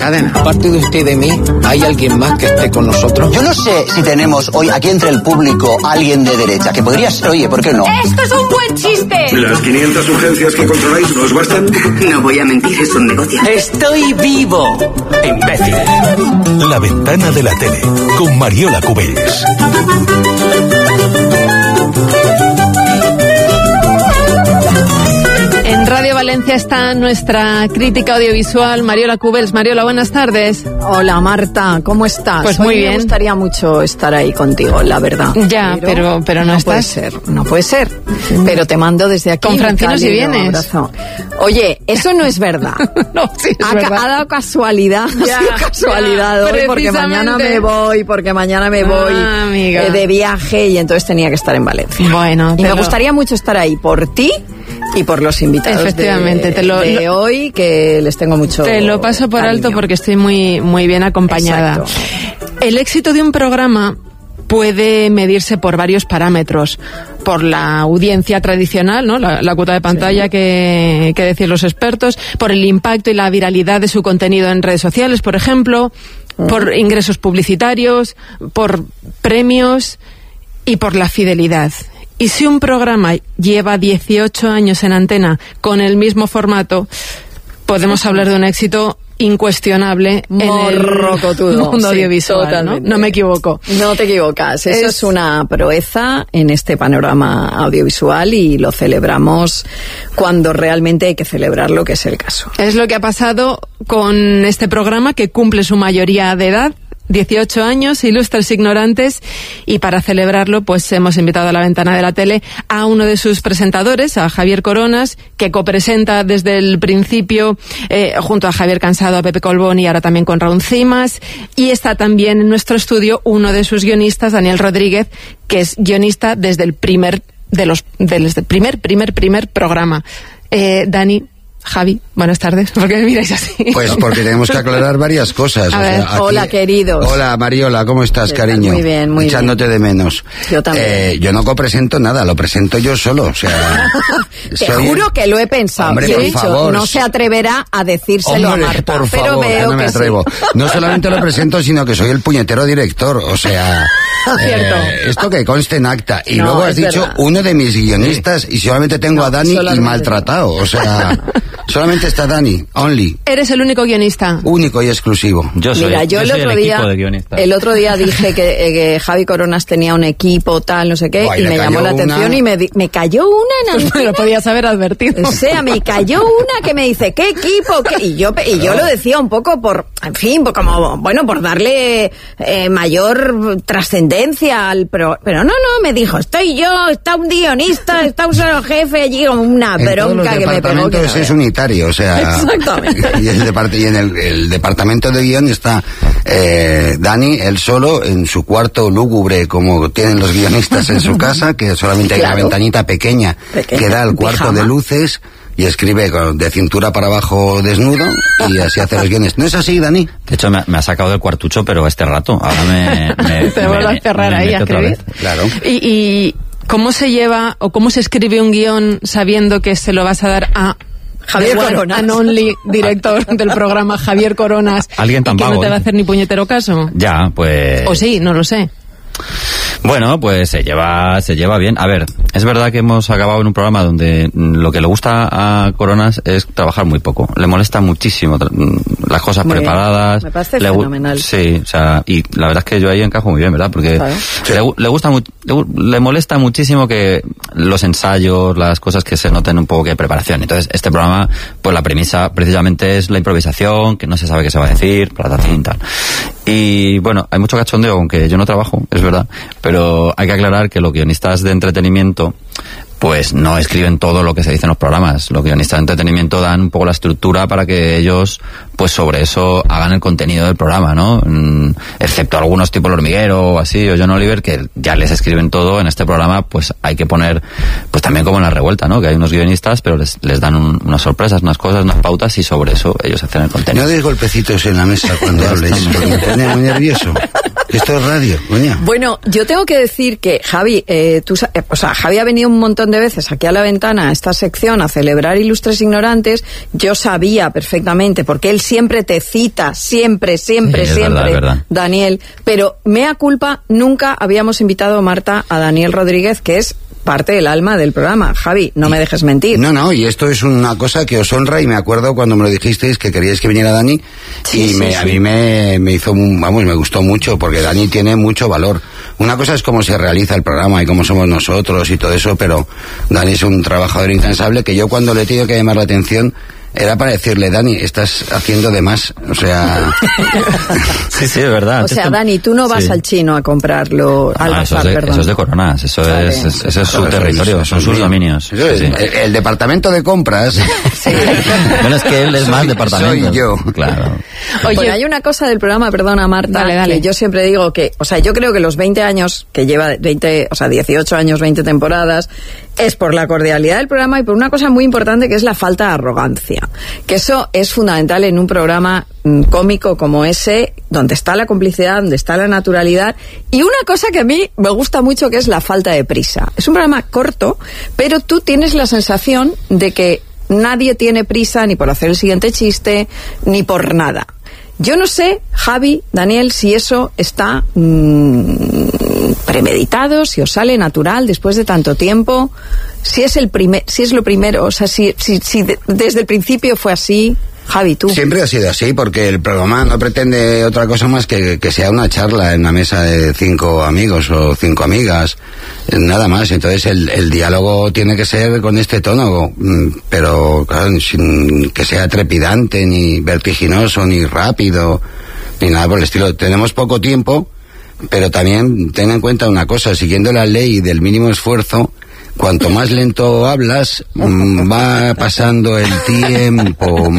Cadena, aparte de usted y de mí, ¿hay alguien más que esté con nosotros? Yo no sé si tenemos hoy aquí entre el público alguien de derecha, que podría ser, oye, ¿por qué no? ¡Esto es un buen chiste! ¿Las 500 urgencias que controláis no os bastan? No voy a mentir, es un negocio. ¡Estoy vivo! ¡Imbécil! La ventana de la tele, con Mariola Cubells. En Radio Valencia está nuestra crítica audiovisual, Mariola Cubells. Mariola, buenas tardes. Hola, Marta, ¿cómo estás? Pues muy bien. Me gustaría mucho estar ahí contigo, la verdad. Ya, pero no estás. No puede ser. Pero te mando desde aquí. Con Francino si vienes. Abrazo. Oye, eso no es verdad. No, sí es verdad. Ha dado casualidad. Ya, ha sido casualidad hoy, porque mañana me voy, de viaje y entonces tenía que estar en Valencia. Bueno, y me gustaría mucho estar ahí por ti y por los invitados. Efectivamente, de hoy, que les tengo mucho te lo paso por cariño. alto porque estoy muy bien acompañada. Exacto. El éxito de un programa puede medirse por varios parámetros. Por la audiencia tradicional, ¿no? La cuota de pantalla, sí, que decían los expertos, por el impacto y la viralidad de su contenido en redes sociales, por ejemplo, por ingresos publicitarios, por premios y por la fidelidad. Y si un programa lleva 18 años en antena con el mismo formato, podemos hablar de un éxito incuestionable en el mundo audiovisual, ¿no? No me equivoco. No te equivocas. Eso es una proeza en este panorama audiovisual y lo celebramos cuando realmente hay que celebrarlo, que es el caso. Es lo que ha pasado con este programa, que cumple su mayoría de edad, 18 años, Ilustres Ignorantes, y para celebrarlo pues hemos invitado a la ventana de la tele a uno de sus presentadores, a Javier Coronas, que copresenta desde el principio junto a Javier Cansado, a Pepe Colbón y ahora también con Raúl Cimas, y está también en nuestro estudio uno de sus guionistas, Daniel Rodríguez, que es guionista desde el primer programa. Dani, Javi, buenas tardes. ¿Por qué me miráis así? Pues porque tenemos que aclarar varias cosas. A ver, hola, queridos. Hola, Mariola, ¿cómo estás, cariño? Muy bien, muy Echándote bien. de menos. Yo también. Yo no copresento nada, lo presento yo solo, o sea... Te juro que lo he pensado. Hombre, he por dicho, favor. No se atreverá a decírselo, hombre, a Marta, por pero favor, veo no me que atrevo. sí. No solamente lo presento, sino que soy el puñetero director, o sea... Cierto. Esto que conste en acta. Y No, luego has dicho verdad. uno de mis guionistas y solamente tengo a Dani y maltratado, o sea... Solamente está Dani, only. Eres el único guionista. Único y exclusivo. Yo soy el otro día dije que Javi Coronas tenía un equipo tal, no sé qué, y me llamó la atención y me cayó una en Me lo podías haber advertido. O sea, me cayó una que me dice, ¿qué equipo? ¿Qué? Y yo lo decía un poco por, en fin, como, bueno, por darle mayor trascendencia al pero no, me dijo, estoy yo, está un guionista, está un solo jefe allí, como una bronca que me pegó. Es unitario, o sea... Exactamente. Y en el departamento de guión está Dani, él solo, en su cuarto lúgubre, como tienen los guionistas en su casa, que solamente hay una ventanita pequeña que da al cuarto pijama. de luces, y escribe de cintura para abajo desnudo, y así hace los guiones. ¿No es así, Dani? De hecho, me ha sacado del cuartucho, pero este rato. Ahora Te vuelvo a cerrar ahí a escribir. Claro. Y ¿cómo se lleva o cómo se escribe un guión sabiendo que se lo vas a dar a Javier Coronas, and only director del programa, Javier Coronas? Alguien tan que vago, no te va a hacer ni puñetero caso. Ya, pues... O sí, no lo sé. Bueno, pues se lleva bien. A ver, es verdad que hemos acabado en un programa donde lo que le gusta a Coronas es trabajar muy poco. Le molesta muchísimo las cosas muy preparadas. Me parece fenomenal. Sí, o sea, y la verdad es que yo ahí encajo muy bien, ¿verdad? Porque claro, le molesta muchísimo que los ensayos, las cosas que se noten un poco que preparación. Entonces, este programa, pues la premisa precisamente es la improvisación, que no se sabe qué se va a decir, platatín, tal. Y bueno, hay mucho cachondeo, aunque yo no trabajo, es verdad, pero hay que aclarar que los guionistas de entretenimiento pues no escriben todo lo que se dice en los programas. Los guionistas de entretenimiento dan un poco la estructura para que ellos, pues sobre eso, hagan el contenido del programa, ¿no? Excepto algunos tipo El Hormiguero o así, o John Oliver, que ya les escriben todo. En este programa, pues hay que poner, pues también como en La Revuelta, ¿no? Que hay unos guionistas, pero les dan unas sorpresas, unas cosas, unas pautas, y sobre eso ellos hacen el contenido. No des golpecitos en la mesa cuando hables, porque me pone muy nervioso. Esto es radio, coño. Bueno, yo tengo que decir que Javi, Javi ha venido un montón de veces aquí a La Ventana, a esta sección, a celebrar Ilustres Ignorantes. Yo sabía perfectamente, porque él siempre te cita, siempre, verdad. Daniel, pero mea culpa, nunca habíamos invitado a Marta a Daniel Rodríguez, que es parte del alma del programa. Javi, no me dejes mentir. No, y esto es una cosa que os honra, y me acuerdo cuando me lo dijisteis que queríais que viniera Dani, a mí me hizo, me gustó mucho, porque Dani tiene mucho valor. Una cosa es cómo se realiza el programa y cómo somos nosotros y todo eso, pero Dani es un trabajador incansable que yo cuando le he tenido que llamar la atención era para decirle, Dani, estás haciendo de más, o sea... Sí, es verdad. O sea, Dani, tú no vas al chino a comprarlo, al bazar, eso es de Coronas, eso es su territorio, son sus dominios. Sí. El departamento de compras... Sí. Bueno, es que él es más departamento. Soy yo. Claro. Oye, bueno, hay una cosa del programa, perdona Marta, dale. Que yo siempre digo que, o sea, yo creo que los 20 años que lleva, 18 años, 20 temporadas, es por la cordialidad del programa y por una cosa muy importante que es la falta de arrogancia. Que eso es fundamental en un programa cómico como ese, donde está la complicidad, donde está la naturalidad, y una cosa que a mí me gusta mucho, que es la falta de prisa. Es un programa corto, pero tú tienes la sensación de que nadie tiene prisa ni por hacer el siguiente chiste, ni por nada. Yo no sé, Javi, Daniel, si eso está premeditado, si os sale natural después de tanto tiempo, si es lo primero, o sea, si desde el principio fue así. Javi, tú. Siempre ha sido así, porque el programa no pretende otra cosa más que sea una charla en una mesa de 5 amigos o 5 amigas, nada más. Entonces el diálogo tiene que ser con este tono, pero claro, sin que sea trepidante, ni vertiginoso, ni rápido, ni nada por el estilo. Tenemos poco tiempo, pero también ten en cuenta una cosa, siguiendo la ley del mínimo esfuerzo, cuanto más lento hablas, va pasando el tiempo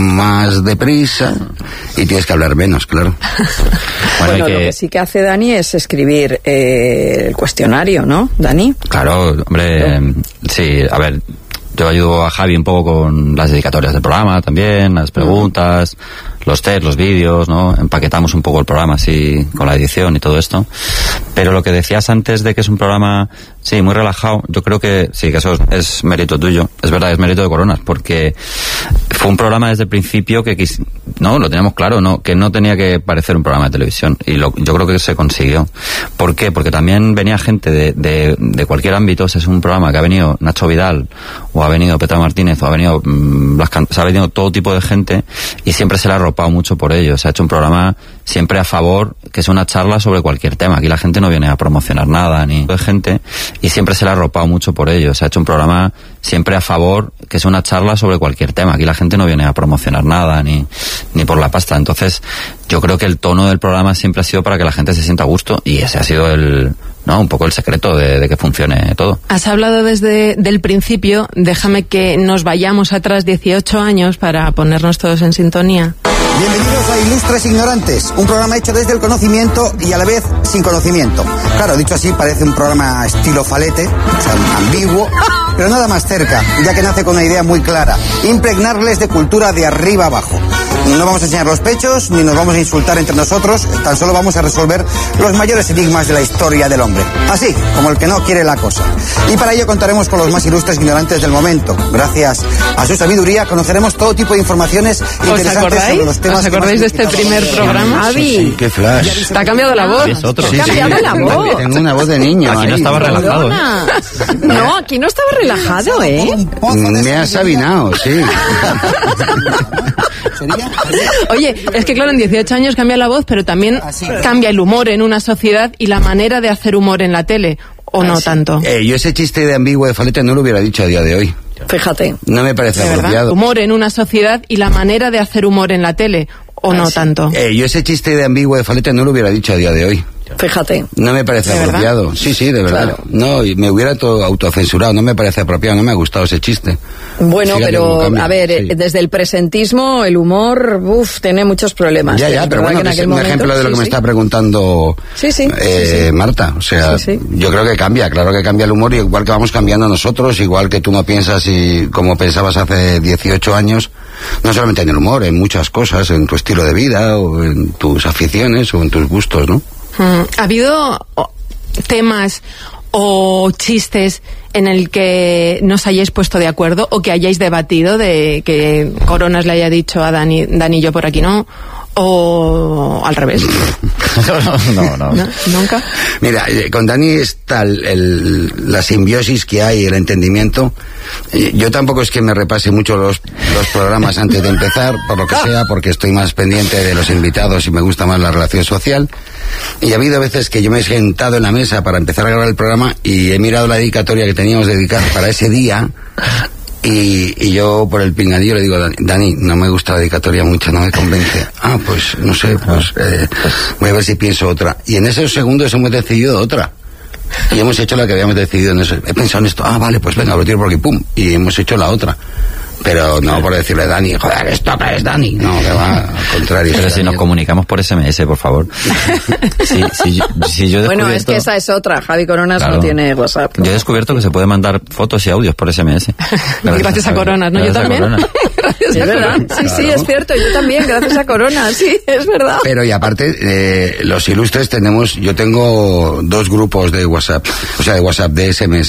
más deprisa y tienes que hablar menos, claro. Bueno, lo que sí que hace Dani es escribir el cuestionario, ¿no, Dani? Claro, hombre, sí, a ver, yo ayudo a Javi un poco con las dedicatorias del programa también, las preguntas, los test, los vídeos, ¿no? Empaquetamos un poco el programa así con la edición y todo esto. Pero lo que decías antes de que es un programa, sí, muy relajado, yo creo que sí, que eso es mérito tuyo. Es verdad, es mérito de Coronas, porque fue un programa desde el principio que no, lo teníamos claro, no, que no tenía que parecer un programa de televisión, y yo creo que se consiguió. ¿Por qué? Porque también venía gente de cualquier ámbito. Es un programa que ha venido Nacho Vidal, o ha venido Petra Martínez, o ha venido se ha venido todo tipo de gente, y siempre se le ha arropado mucho por ello. Se ha hecho un programa siempre a favor, que es una charla sobre cualquier tema. Aquí la gente no viene a promocionar nada, ni de gente, y siempre se le ha arropado mucho por ello. Se ha hecho un programa siempre a favor, que es una charla sobre cualquier tema. Aquí la gente no viene a promocionar nada, ni por la pasta. Entonces, yo creo que el tono del programa siempre ha sido para que la gente se sienta a gusto, y ese ha sido un poco el secreto de que funcione todo. Has hablado desde el principio, déjame que nos vayamos atrás 18 años para ponernos todos en sintonía. Bienvenidos a Ilustres Ignorantes, un programa hecho desde el conocimiento y a la vez sin conocimiento. Claro, dicho así, parece un programa estilo Falete, o sea, ambiguo, pero nada más cerca, ya que nace con una idea muy clara: impregnarles de cultura de arriba abajo. No vamos a enseñar los pechos, ni nos vamos a insultar entre nosotros, tan solo vamos a resolver los mayores enigmas de la historia del hombre. Así, como el que no quiere la cosa. Y para ello contaremos con los más ilustres ignorantes del momento. Gracias a su sabiduría conoceremos todo tipo de informaciones interesantes sobre los temas. ¿Os acordáis de este primer programa? Javi. Sí, qué flash. ¿Te ha cambiado la voz? Es otro. ¿Te ha cambiado la voz? Tengo una voz de niño. Aquí no estaba relajado, No, aquí no estaba relajado, ¿eh? Me has sabinado, sí. Oye, es que claro, en 18 años cambia la voz, pero también cambia el humor en una sociedad y la manera de hacer humor en la tele, ¿o no tanto? Yo ese chiste de ambiguo de Falete no lo hubiera dicho a día de hoy. Fíjate. No me parece apropiado. Humor en una sociedad y la manera de hacer humor en la tele, ¿o no tanto? Yo ese chiste de ambiguo de Falete no lo hubiera dicho a día de hoy. Fíjate. No me parece apropiado. Sí, de verdad. Claro. No, y me hubiera autocensurado. No me parece apropiado. No me ha gustado ese chiste. Bueno, fíjate, pero a ver, desde el presentismo, el humor, tiene muchos problemas. Ya, pero bueno, que es un ejemplo de lo que me está preguntando Marta. O sea, yo creo que cambia, claro que cambia el humor, igual que vamos cambiando nosotros, igual que tú no piensas como pensabas hace 18 años, no solamente en el humor, en muchas cosas, en tu estilo de vida, o en tus aficiones, o en tus gustos, ¿no? ¿Ha habido temas o chistes en el que no os hayáis puesto de acuerdo o que hayáis debatido, de que Coronas le haya dicho a Dani y yo por aquí no, o al revés? No. ¿Nunca? Mira, con Dani está la simbiosis que hay, el entendimiento. Yo tampoco es que me repase mucho los programas antes de empezar, por lo que sea, porque estoy más pendiente de los invitados y me gusta más la relación social. Y ha habido veces que yo me he sentado en la mesa para empezar a grabar el programa y he mirado la dedicatoria que teníamos dedicada para ese día. Y yo por el pingadillo le digo, Dani, no me gusta la dedicatoria mucho, no me convence. Pues no sé, voy a ver si pienso otra. Y en esos segundos hemos decidido otra. Y hemos hecho la que habíamos decidido en eso. He pensado en esto, vale, pues venga, lo tiro por aquí, pum. Y hemos hecho la otra. Pero no por decirle a Dani, joder, esto que es Dani. No, que va, al contrario. Pero si nos comunicamos por SMS, por favor. Si yo bueno, es que esa es otra. Javi Coronas no tiene WhatsApp. Yo he descubierto que se puede mandar fotos y audios por SMS. Gracias a Coronas, ¿no? Yo también. Es verdad. Sí, es cierto. Yo también, gracias a Coronas. Sí, es verdad. Pero y aparte, los ilustres yo tengo 2 grupos de WhatsApp. O sea, de WhatsApp, de SMS.